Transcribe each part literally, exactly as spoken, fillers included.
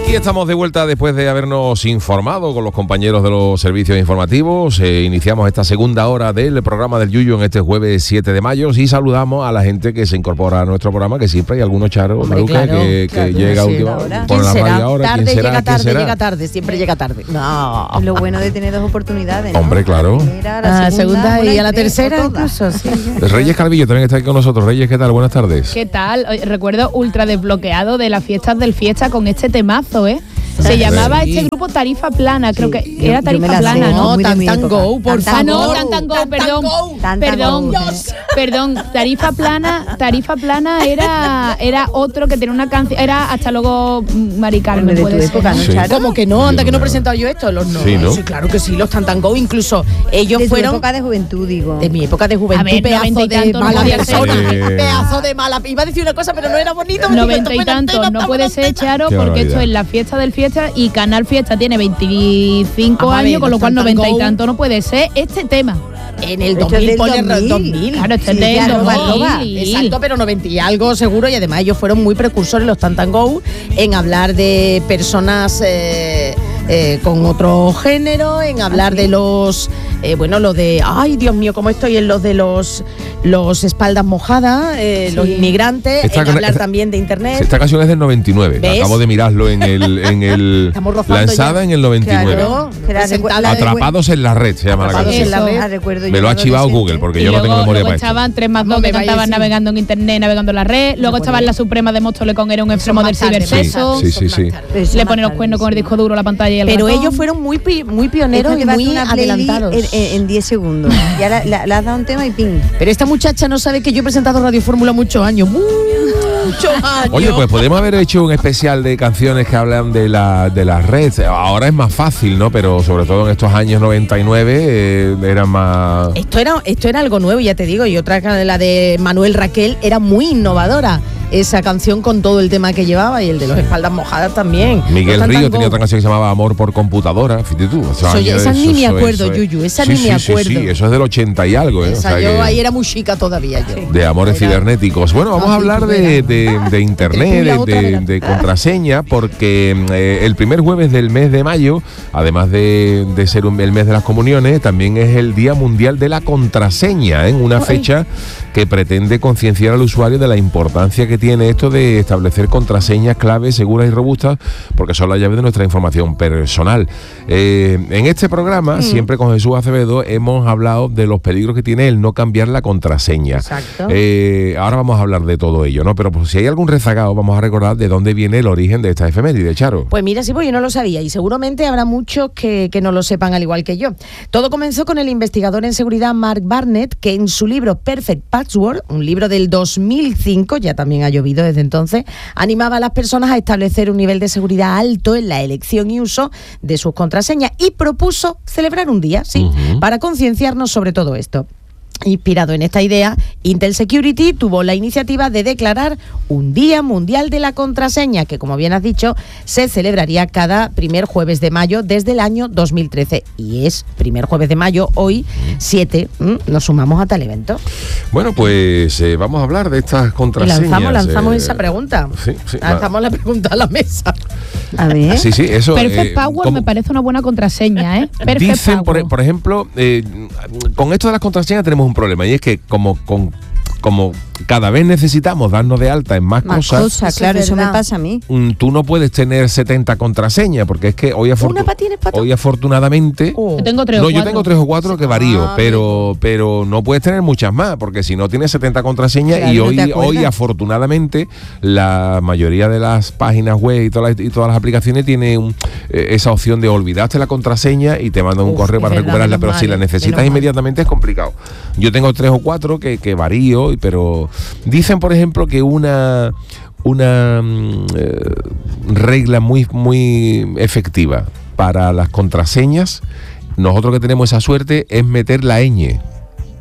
Y estamos de vuelta después de habernos informado con los compañeros de los servicios informativos. Eh, iniciamos esta segunda hora del programa del Yuyu en este jueves siete de mayo y saludamos a la gente que se incorpora a nuestro programa, que siempre hay algunos charros, Maruca, claro, que, claro, que llega a última hora. ¿Quién la será? Ahora, Tarde, ¿quién será? llega tarde, ¿Quién será? llega tarde, siempre llega tarde. No. Lo bueno de tener dos oportunidades, ¿no? Hombre, claro. A la segunda y a la tercera incluso, sí. Reyes Calvillo también está aquí con nosotros. Reyes, ¿qué tal? Buenas tardes. ¿Qué tal? Oye, recuerdo ultra desbloqueado de las fiestas del Fiesta con este temazo, ¿eh? Se llamaba Sí. este grupo Tarifa Plana, creo que Yo- era yo me Tarifa la sé, Plana, ¿no? No, Muy de mi Tantan época. Go, por Tantan Ah, no, favor. Tantan Go, Tantan perdón. Go. Tantan Perdón, Go. perdón, Tarifa Plana, Tarifa Plana era era otro que tenía una canción, era hasta luego Mari Carmen, De tu puede ser. época, ¿no, Sí. Charo? ¿Cómo que no? Anda Yo que no he no. presentado yo esto. Los no. Sí, ¿no? Sí, claro que sí, los Tantan Go. Incluso ellos De tu fueron época de juventud, digo. de mi época de juventud, A ver, pedazo noventa y de tanto no mala podía persona. ser. Pedazo de mala. Iba a decir una cosa, pero no era bonito. me Noventa digo, y esto fue en tantos, antena, no estaba puede en ser, antena. Charo, Qué porque barbaridad. esto es la fiesta del Fiesta y Canal Fiesta tiene veinticinco Vamos a ver, años, con lo los cual Tantan noventa y Go. tanto no puede ser este tema. En el Esto dos es mil, del pone dos mil. dos mil. Claro, esto es Sí, del ya, roba, dos mil. roba. Exacto, pero noventa y algo seguro, y además ellos fueron muy precursores, los Tantan Go, en hablar de personas eh, eh, con otro género, en hablar de los, eh, bueno, lo de, ay Dios mío, cómo estoy en los de los los espaldas mojadas, eh, Sí. los inmigrantes, Esta- en hablar esta- también de internet. Esta canción es del noventa y nueve. ¿Ves? Acabo de mirarlo en el, en el Estamos rozando lanzada ya. en el noventa y nueve. Claro, Que la presentada- recu- la de- Atrapados en la red se llama la Atrapados canción. en la red. Ah, recuerdo yo Me lo ha cuando chivado adolescente. Google porque Y yo no luego, tengo memoria luego para esto. estaban tres más Vamos, dos que me vais a cantaban decir. navegando en internet, navegando en la red. Luego estaban la Suprema de Móstoles, era un extremo del Más tarde, cibersexo. más Sí, tarde, sí, sí. más tarde. Eso Le más ponen los tarde, cuernos con el sí. disco duro, la pantalla y el Pero ratón. ellos fueron muy, pi- muy pioneros Esto y te va a muy hacer una playlist adelantados. en- en diez segundos. Ya la- la- le has dado un tema y ping. Pero esta muchacha no sabe que yo he presentado Radio Fórmula muchos años. Muchos años. Oye, pues podemos haber hecho un especial de canciones que hablan de la de las redes. Ahora es más fácil, ¿no? Pero sobre todo en estos años noventa y nueve eh, eran más... Esto era, esto era algo nuevo, ya te digo, y otra, la de Manuel Raquel, era muy innovadora. Esa canción con todo el tema que llevaba y el de los espaldas mojadas también. Miguel Los Río Tantan tenía Go. otra canción que se llamaba Amor por computadora, fíjate tú. esos Eso- años, esa ni me eso- acuerdo, eso es- Yuyu, esa sí, ni sí, me sí, acuerdo. sí, eso es del ochenta y algo, ¿eh? O Esa sea yo que- ahí era muy chica todavía yo. de amores Era- cibernéticos. Bueno, vamos No, a sí, hablar tú de, verás. de- de internet, El tú y la de, otra de- verás. de contraseña, porque eh, el primer jueves del mes de mayo, además de, de ser un- el mes de las comuniones, también es el Día Mundial de la Contraseña, ¿eh? Una Ay. fecha que pretende concienciar al usuario de la importancia que tiene esto de establecer contraseñas claves, seguras y robustas, porque son la llave de nuestra información personal. Eh, en este programa, Mm. siempre con Jesús Acevedo, hemos hablado de los peligros que tiene el no cambiar la contraseña. Exacto. Eh, ahora vamos a hablar de todo ello, ¿no? Pero pues, si hay algún rezagado, vamos a recordar de dónde viene el origen de esta efeméride, Charo. Pues mira, sí, pues yo no lo sabía y seguramente habrá muchos que, que no lo sepan al igual que yo. Todo comenzó con el investigador en seguridad Mark Barnett, que en su libro Perfect Password, un libro del dos mil cinco, ya también ha llovido desde entonces, animaba a las personas a establecer un nivel de seguridad alto en la elección y uso de sus contraseñas y propuso celebrar un día, sí, Ujú. para concienciarnos sobre todo esto. Inspirado en esta idea, Intel Security tuvo la iniciativa de declarar un Día Mundial de la Contraseña, que como bien has dicho, se celebraría cada primer jueves de mayo desde el año dos mil trece. Y es primer jueves de mayo, hoy, siete, ¿m? Nos sumamos a tal evento. Bueno, pues eh, vamos a hablar de estas Y contraseñas. lanzamos, lanzamos eh, esa pregunta. Sí, sí. Lanzamos la pregunta a la mesa. A ver. Sí, sí, eso. Perfect eh, Power como- me parece una buena contraseña, ¿eh? Perfect Dicen, Power. por, por ejemplo, eh, con esto de las contraseñas tenemos un problema, y es que como con como cada vez necesitamos darnos de alta en más, Más cosas, cosas, Eso claro, es eso me verdad. pasa a mí. mm, tú no puedes tener setenta contraseñas, porque es que hoy, afortu- Una pa' ti, eres pa' tú. hoy afortunadamente... Oh. Yo tengo tres No, o yo cuatro. tengo tres o cuatro que varío, Ah, pero pero no puedes tener muchas más, porque si no tienes setenta contraseñas, Claro, y no hoy, te acuerdas. hoy afortunadamente la mayoría de las páginas web y todas las, y todas las aplicaciones tienen un- eh, esa opción de olvidaste la contraseña y te mandan un Uf, correo es para verdad, recuperarla, menos pero mal, si la eh, necesitas menos mal. inmediatamente es complicado. Yo tengo tres o cuatro que, que varío, y- pero dicen, por ejemplo, que una una mm, eh, regla muy muy efectiva para las contraseñas, nosotros que tenemos esa suerte, es meter la ñ.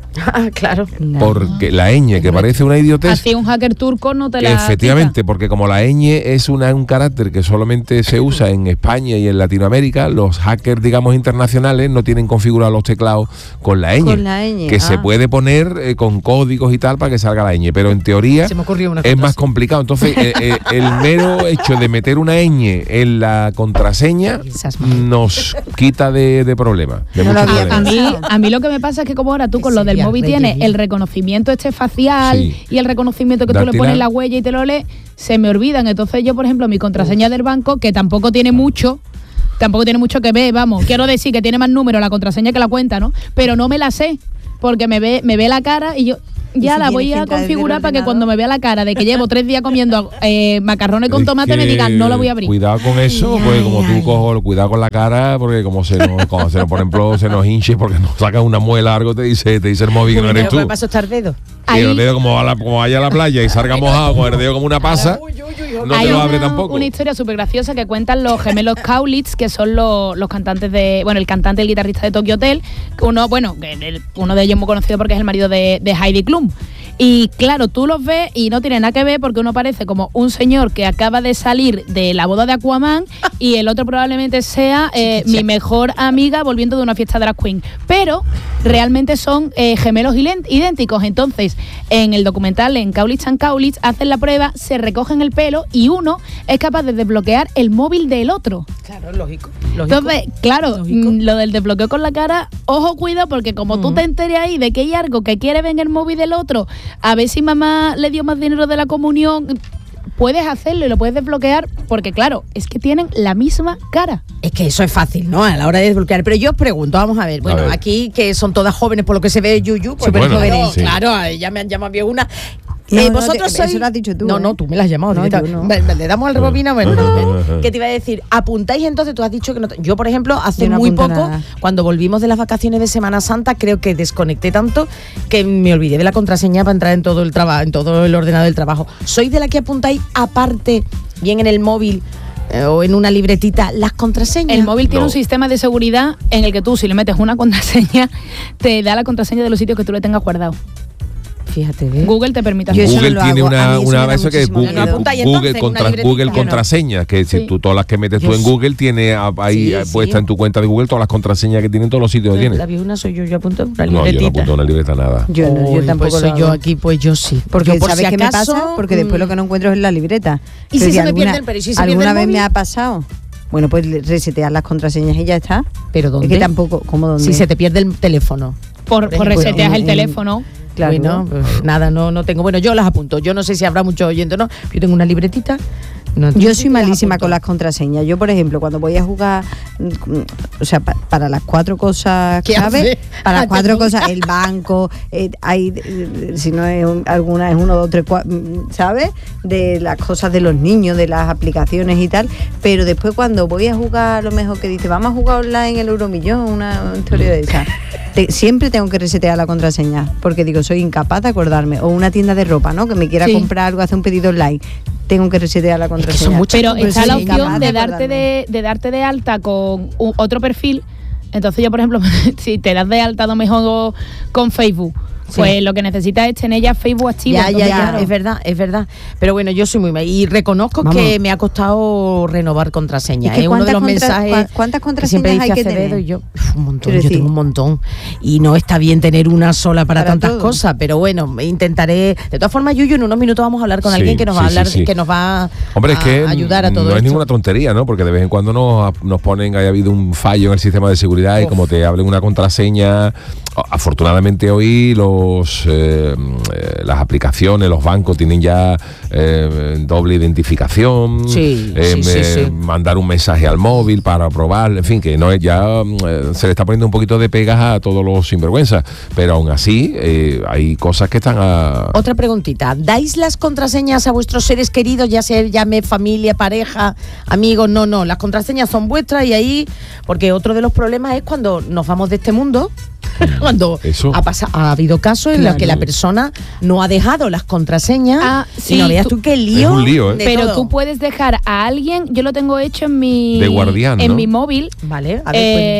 Ah, claro. Porque la ñ, que parece una idiotez. Así un hacker turco no te la Efectivamente, porque como la ñ es una, un carácter que solamente se usa en España y en Latinoamérica, los hackers, digamos, internacionales no tienen configurados los teclados con la ñ. Con la ñ, que ah. se puede poner eh, con códigos y tal para que salga la ñ, pero en teoría Se me ocurrió una es cosa más así. complicado. Entonces, eh, eh, el mero hecho de meter una ñ en la contraseña Esas manos. nos quita de, de problemas. De No lo muchos había A problemas. mí, pensado. a mí lo que me pasa es que como ahora tú Que con lo del sería móvil rey tienes bien. el reconocimiento este facial Sí. y el reconocimiento que tú le Dactilar. pones la huella y te lo lees, se me olvidan. Entonces yo, por ejemplo, mi contraseña del banco, que tampoco tiene mucho, tampoco tiene mucho que ver, vamos, quiero decir que tiene más número la contraseña que la cuenta, ¿no? Pero no me la sé, porque me ve, me ve la cara y yo ¿Y ya si la tienes voy que a entrar desde el configurar para que ordenador? cuando me vea la cara de que llevo tres días comiendo eh, macarrones con Es tomate me que digan, no la voy a abrir. Cuidado con eso, Ay, porque ay, como ay. tú cojo, cuidado con la cara, porque como se nos, como se nos, por ejemplo, se nos hinche porque nos saca una muela algo, te dice, te dice el móvil que no eres Pero tú. paso estar dedo. Y Ahí- el dedo como, a la- como vaya a la playa y salga mojado con el dedo como una pasa, no Hay te lo una, abre tampoco. una historia súper graciosa que cuentan los gemelos Kaulitz, que son los, los cantantes de. Bueno, el cantante y el guitarrista de Tokyo Hotel. que Uno, bueno, que el- uno de ellos muy conocido porque es el marido de, de Heidi Klum. Y claro, tú los ves y no tiene nada que ver porque uno parece como un señor que acaba de salir de la boda de Aquaman y el otro probablemente sea eh, mi mejor amiga volviendo de una fiesta drag queen. Pero realmente son eh, gemelos ilen- idénticos. Entonces, en el documental, en Kaulitz and Kaulitz, hacen la prueba, se recogen el pelo y uno es capaz de desbloquear el móvil del otro. Claro, lógico. lógico. Entonces, claro, Lógico. mm, lo del desbloqueo con la cara, ojo, cuidado, porque como tú te enteres ahí de que hay algo que quiere ver en el móvil del otro, a ver si mamá le dio más dinero de la comunión, puedes hacerlo y lo puedes desbloquear, porque claro, es que tienen la misma cara. Es que eso es fácil, ¿no? A la hora de desbloquear. Pero yo os pregunto, vamos a ver. Bueno, ver. aquí que son todas jóvenes por lo que se ve Yuyu. Pues Súper bueno, jóvenes, sí. Claro, a ella me han llamado bien una. No, Eh, no, vosotros te- sois. eso lo has dicho tú, No, ¿eh? no, tú me la has llamado. No, directa. yo no. Vale, le damos al rebobina. Bueno, ¿qué te iba a decir? Apuntáis entonces, tú has dicho que no. te- Yo, por ejemplo, hace Yo no muy apunto poco, nada. cuando volvimos de las vacaciones de Semana Santa, creo que desconecté tanto que me olvidé de la contraseña para entrar en todo el trabajo, en todo el ordenador del trabajo. ¿Sois de la que apuntáis aparte, bien en el móvil eh, o en una libretita, las contraseñas? El móvil tiene No. un sistema de seguridad en el que tú, si le metes una contraseña, te da la contraseña de los sitios que tú le tengas guardado. Fíjate, ¿eh? Google te permite Yo hacerlo. eso Google no lo tiene hago. A una, mí eso una me da eso que es muchísimo Google, miedo. Apuntáis Google, entonces en una contra, libretita. Google Yo no. contraseñas, que si Sí. tú todas las que metes tú Yo en sí. Google, tiene a- ahí Sí, eh, sí. puesta en tu cuenta de Google todas las contraseñas que tienen todos los sitios que La tienes. vieja una soy yo, yo apunto en una No, yo no libretita. apunto en una libreta nada. Yo, no, yo Uy, tampoco pues lo soy yo hago. aquí, pues yo sí. Porque Yo por ¿sabes si qué me acaso, pasa? Porque después mm, lo que no encuentro es la libreta. ¿Y si Pero se me alguna- pierde el- pero ¿y si se ¿Alguna pierde el vez me móvil? ha pasado? Bueno, pues resetear las contraseñas y ya está. ¿Pero dónde? Es que tampoco, ¿cómo dónde? Si se te pierde el teléfono. Por, por ejemplo, reseteas en- el en- teléfono. Claro. Bueno, pues nada, no, no tengo. Bueno, yo las apunto. Yo no sé si habrá mucho oyente o no. Yo tengo una libretita. No, Yo sí soy que las malísima apunto. con las contraseñas. Yo, por ejemplo, cuando voy a jugar, mm, o sea, pa- para las cuatro cosas ¿Qué clave, hace? para las Ah, cuatro te cosas, el banco, eh, hay, eh, si no es un- alguna, es uno, dos, tres, cuatro, mm, ¿sabes? De las cosas de los niños, de las aplicaciones y tal. Pero después cuando voy a jugar, a lo mejor que dice, vamos a jugar online el Euromillón, una historia de esa. Te- siempre tengo que resetear la contraseña, porque digo, soy incapaz de acordarme. O una tienda de ropa, ¿no? Que me quiera Sí. comprar algo, hacer un pedido online. Tengo que resetear la que son contraseña. muchas Pero Pues está soy la incapaz opción de darte acordarme. de, de darte de alta con u- otro perfil. Entonces yo, por ejemplo, si te das de alta a lo mejor con Facebook, pues lo que necesitas es tener ya Facebook activo. Ya, ya, Entonces, ya, claro, es verdad, es verdad. Pero bueno, yo soy muy mal. Y reconozco Vamos. que me ha costado renovar contraseña. Es que Es uno de los ¿cuántas contra- mensajes. cua- cuántas que siempre contraseñas hay dice que Acevedo tener? y yo, uf, un montón, Quiero yo decir- tengo un montón. Y no está bien tener una sola para, Para tantas todo. cosas. Pero bueno, intentaré. De todas formas, Yuyu, en unos minutos vamos a hablar con Sí, alguien que nos va a sí, sí, hablar, sí. que nos va Hombre, es a que ayudar a todo no esto. es ninguna tontería, ¿no? Porque de vez en cuando nos, nos ponen, haya habido un fallo en el sistema de seguridad y Uf. como te hablen una contraseña, afortunadamente hoy los eh, eh, las aplicaciones, los bancos tienen ya eh, doble identificación, Sí, eh, sí, sí, eh, sí. mandar un mensaje al móvil para probar, en fin, que no es ya eh, se le está poniendo un poquito de pegas a todos los sinvergüenzas, pero aún así eh, hay cosas que están a... Otra preguntita. ¿Dais las contraseñas a vuestros seres queridos, ya sea llame familia, pareja, amigos? No, no. Las contraseñas son vuestras y ahí, porque otro de los problemas es cuando nos vamos de este mundo, cuando Eso. ha, pasado, ha habido casos en los que la persona no ha dejado las contraseñas Ah, sí, y no veas tú- tú qué lío. Es un lío, ¿eh? de Pero todo. tú puedes dejar a alguien, yo lo tengo hecho en mi De guardián, en ¿no? mi móvil. Vale, a ver, Eh,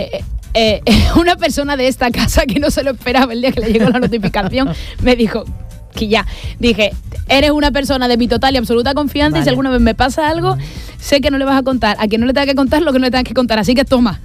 eh, una persona de esta casa que no se lo esperaba el día que le llegó la notificación me dijo que ya, dije, eres una persona de mi total y absoluta confianza, vale. Y si alguna vez me pasa algo, sé que no le vas a contar a quien no le tenga que contar lo que no le tengas que contar, así que toma.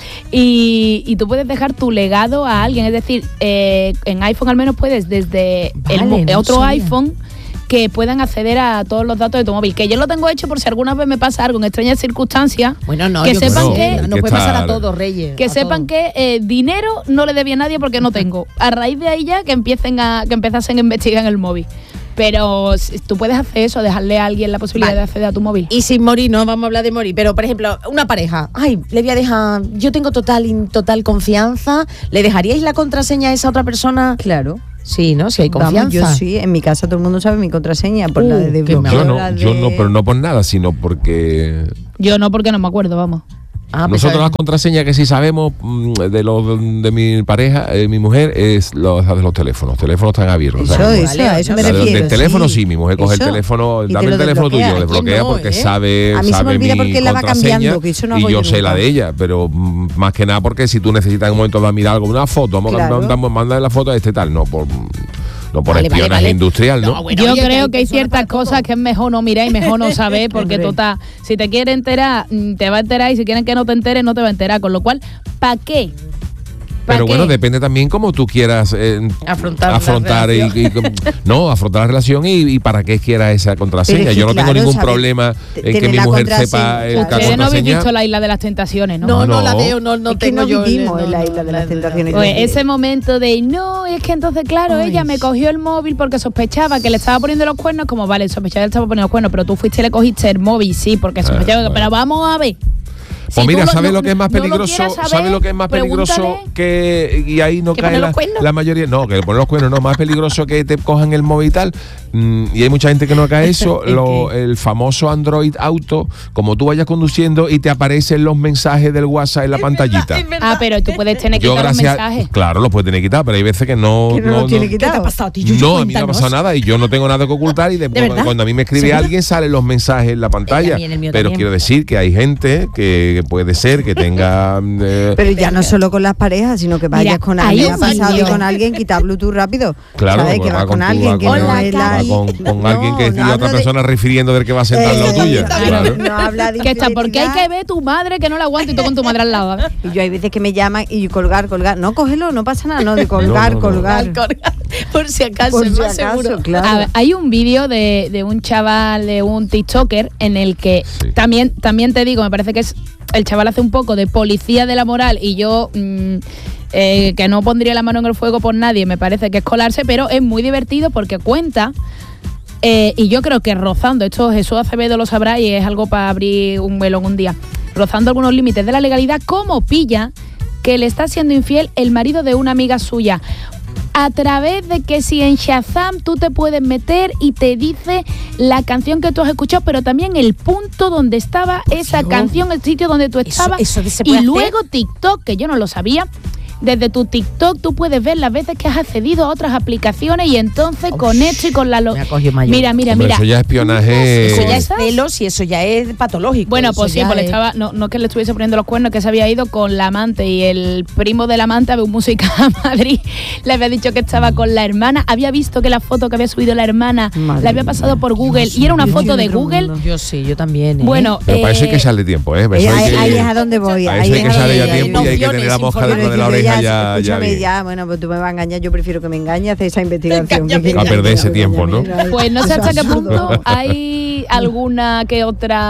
Y, y tú puedes dejar tu legado a alguien, es decir, eh, en iPhone al menos puedes desde vale, el, no otro sabía. iPhone que puedan acceder a todos los datos de tu móvil, que yo lo tengo hecho por si alguna vez me pasa algo en extrañas circunstancias. Bueno, no, que yo sepan no, que no, no puede pasar a todos, Reyes. Que sepan todo. que eh, dinero no le debía a nadie porque no tengo. A raíz de ahí ya que empiecen a que empezasen a investigar en el móvil. Pero tú puedes hacer eso, dejarle a alguien la posibilidad vale. de acceder a tu móvil. Y sin morir, no vamos a hablar de morir, pero por ejemplo, una pareja, ay, le voy a dejar, yo tengo total, total confianza, ¿le dejaríais la contraseña a esa otra persona? Claro. Sí, ¿no? Si hay confianza. Vamos, yo sí, en mi casa todo el mundo sabe mi contraseña por uh, la de yo no, de... yo no, pero no por nada, sino porque yo no, porque no me acuerdo, vamos. Ah, Nosotros pues, las contraseñas que sí sabemos de los de mi pareja, eh, mi mujer, es los de los teléfonos. Los teléfonos están abiertos. Eso, o sea, eso, a eso me la, refiero. Del teléfono sí, sí mi mujer coge eso, el teléfono, y dame el teléfono tuyo, lo desbloquea no, porque ¿eh? sabe, a mí sabe se me olvida mi porque él la va cambiando, que eso no y hago yo yo sé nunca. la de ella, pero mm, más que nada porque si tú necesitas en un momento de mirar algo, una foto, vamos claro. a mandar la foto a este tal, no por no por vale, espionaje vale, vale. industrial, ¿no? no bueno, yo oye, creo que hay ciertas cosas cosas que es mejor no mirar y mejor no saber, porque total, si te quiere enterar, te va a enterar, y si quieren que no te enteres, no te va a enterar. Con lo cual, ¿para qué? Pero qué? bueno, depende también cómo tú quieras eh, afrontar, afrontar y, y, no, afrontar la relación y, y para qué quieras esa contraseña. Es que, yo no claro, tengo ningún ¿sabes? problema en que mi la mujer sepa el claro. Ustedes no habéis contraseña. visto la Isla de las Tentaciones, ¿no? No, no, No. la veo, no, no es que tengo no yo. vivimos no, en la no, Isla de las no, Tentaciones. Pues ese momento de no, es que entonces, claro, Ay. ella me cogió el móvil porque sospechaba que le estaba poniendo los cuernos, como vale, sospechaba que le estaba poniendo los cuernos, pero tú fuiste y le cogiste el móvil, sí, porque sospechaba Eh, que. bueno. Pero vamos a ver. Pues Si mira, tú ¿sabes no- lo que es más no lo peligroso? quieras saber, ¿Sabes lo que es más peligroso? pregúntale. Que y ahí no ¿Que cae poner la, los cuernos? la mayoría. No, que poner los cuernos no, más peligroso que te cojan el móvil y tal. Mm, y hay mucha gente que no cae eso. ¿El lo, el famoso Android Auto, como tú vayas conduciendo y te aparecen los mensajes del WhatsApp en la pantallita. Ah, pero tú puedes tener que Yo quitar los gracias, mensajes. claro, lo puedes tener quitado, pero hay veces que no. Que no lo tiene ¿Qué te ha quitado. pasado a ti, Yuyu? No, a mí no me ha Cuéntanos. pasado nada y yo no tengo nada que ocultar y después, ¿De verdad? cuando a mí me escribe ¿Seguro? alguien salen los mensajes en la pantalla. también, el mío Pero también. quiero decir que hay gente que puede ser que tenga... eh, Pero ya no solo con las parejas, sino que vayas Mira, con hay alguien, un ha pasado vídeo. y con alguien, quita Bluetooth rápido. Claro, ¿sabes? pues Que va vas con tú, alguien va que con- no Hola, es va la... con, con No, alguien que es no y otra hablo de- persona refiriendo del que va a sentar Eh, lo tuya. claro, Claro. no habla de Que está, porque hay infidelidad. que ver tu madre que no la aguanta y tú con tu madre al lado. ¿eh? Y yo hay veces que me llaman y yo colgar, colgar. No, cógelo, no pasa nada, no, de colgar, No, no, no. colgar. Por si acaso, Por es si más acaso, seguro. claro. A ver, hay un vídeo de, de un chaval, de un TikToker, en el que Sí. también, también te digo, me parece que es el chaval hace un poco de policía de la moral y yo mm, eh, que no pondría la mano en el fuego por nadie, me parece que es colarse, pero es muy divertido porque cuenta, eh, y yo creo que rozando, esto Jesús Acevedo lo sabrá y es algo para abrir un melón un día, rozando algunos límites de la legalidad, cómo pilla que le está siendo infiel el marido de una amiga suya. A través de que si en Shazam tú te puedes meter y te dice la canción que tú has escuchado, pero también el punto donde estaba esa Dios. canción, el sitio donde tú Eso- estabas. eso se y puede hacer. luego TikTok, que yo no lo sabía. Desde tu TikTok tú puedes ver las veces que has accedido a otras aplicaciones y entonces Uf, con esto y con la... Lo me ha cogido mayor. mira, mira, Hombre, mira. eso ya es espionaje. Eso ya es ¿Cosas? celos y eso ya es patológico. Bueno, eso pues sí, ya pues le es- estaba, no, no es que le estuviese poniendo los cuernos, que se había ido con la amante y el primo de la amante a ver música a Madrid. Le había dicho que estaba con la hermana, había visto que la foto que había subido la hermana Madre la había mía. pasado por Google Dios y era una mío, foto en de otro Google. mundo. Yo sí, yo también. ¿eh? Bueno, Pero para eso hay que eh, echarle tiempo, ¿eh? Para Eh, eso hay ahí, que- ahí es a donde voy. para ahí eso hay es que a echarle donde ya voy. tiempo y hay que tener la mosca Nociones, dentro de la Pero oreja ya, ya, ya escúchame bien. ya, bueno, pues tú me vas a engañar, yo prefiero que me engañes, hacer esa investigación. Engáñame. que- Va a perder ese tiempo, ¿no? Pues no sé Eso hasta es qué absurdo. punto hay alguna que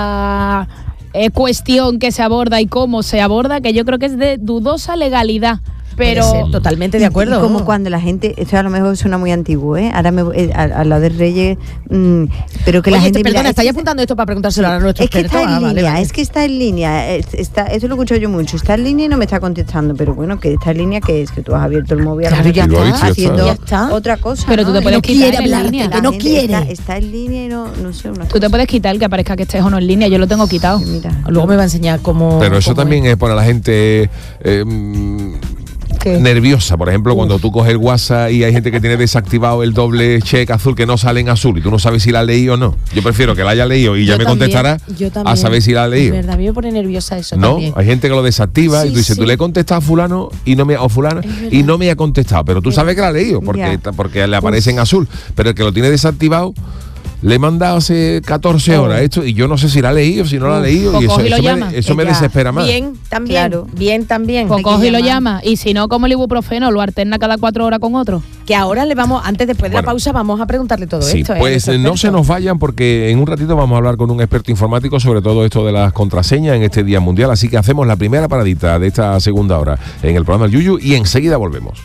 otra eh, cuestión que se aborda y cómo se aborda, que yo creo que es de dudosa legalidad. Pero Puede ser, totalmente de acuerdo. Y como cuando la gente, esto a lo mejor suena muy antiguo, ¿eh? Ahora me voy- eh, a- al lado de Reyes, mm, pero que la Oye, gente... te, perdona, mira, estáis es que- apuntando esto para preguntárselo a nuestro Es que está experto. en Ah, vale, línea, vale. es que está en línea, es- está, eso lo escucho yo mucho, está en línea y no me está contestando, pero bueno, que está en línea, que es que tú has abierto el móvil, a lo Claro, ya mejor está. estás haciendo Ya está. otra cosa. Pero tú ¿no? te puedes Y quitar quiere en hablarte, línea. que la no gente quiere. Está, está en línea y no, no sé, una tú te puedes quitar el que aparezca que estés o no en línea, yo lo tengo quitado. Mira, Luego me va a enseñar cómo. Pero eso cómo también es. es para la gente... eh, mm, ¿Qué? nerviosa. Por ejemplo, cuando tú coges el WhatsApp y hay gente que tiene desactivado el doble check azul que no sale en azul y tú no sabes si la has leído o no. Yo prefiero que la haya leído y Yo ya me también, contestará yo también. a saber si la ha leído. Es verdad, a mí me pone nerviosa eso No, también. hay gente que lo desactiva Sí, y tú dices, sí. tú le he contestado a fulano y no me o fulana y no me ha contestado, pero tú sabes que la ha leído porque, Ya. porque le aparece en azul, pero el que lo tiene desactivado le he mandado hace catorce Oh. horas esto y yo no sé si la ha leído, si no la ha leído Pues y eso, coge y lo eso llama. me, eso me Ya. desespera más. Bien, también. Claro. Bien, también. Pues Hay que coge y lo llamar. llama. Y si no, como el ibuprofeno, lo alterna cada cuatro horas con otro. Que ahora le vamos, antes después de Bueno. la pausa, vamos a preguntarle todo Sí, esto. ¿eh? pues a eh, nuestro no se experto. nos vayan porque en un ratito vamos a hablar con un experto informático sobre todo esto de las contraseñas en este Día Mundial, así que hacemos la primera paradita de esta segunda hora en el programa del Yuyu y enseguida volvemos.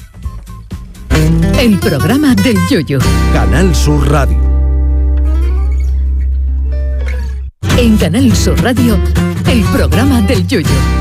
El programa del Yoyo. Canal Sur Radio. En Canal Sur Radio, el programa del Yoyo.